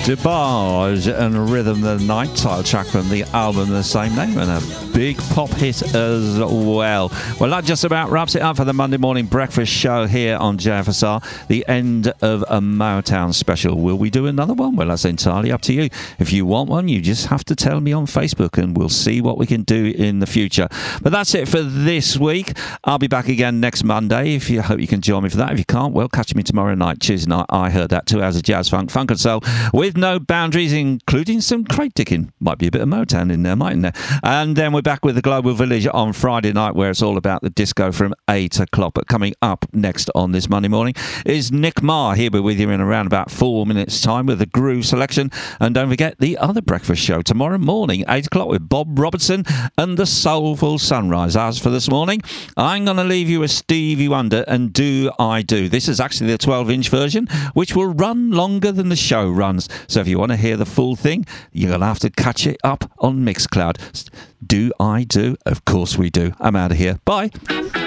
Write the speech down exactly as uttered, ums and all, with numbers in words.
DeBarge and Rhythm of the Night, title track from the album the same name, and a big pop hit as well. Well, that just about wraps it up for the Monday morning breakfast show here on J F S R, the end of a Motown special. Will we do another one? Well, that's entirely up to you. If you want one, you just have to tell me on Facebook and we'll see what we can do in the future. But that's it for this week. I'll be back again next Monday. If you hope you can join me for that. If you can't, well, catch me tomorrow night, Tuesday night. I heard that two hours of jazz, funk, funk and soul with no boundaries, including some crate ticking. Might be a bit of Motown in there, mightn't there? And then we're back with the Global Village on Friday night, where it's all about the disco from eight o'clock. But coming up next on this Monday morning is Nick Marr. He'll be with you in around about four minutes' time with the Groove Selection. And don't forget the other breakfast show tomorrow morning, eight o'clock, with Bob Robertson and the Soulful Sunrise. As for this morning, I'm going to leave you with Stevie Wonder and Do I Do. This is actually the twelve-inch version, which will run longer than the show runs. So if you want to hear the full thing, you're going to have to catch it up on Mixcloud. Do I Do? Of course we do. I'm out of here. Bye.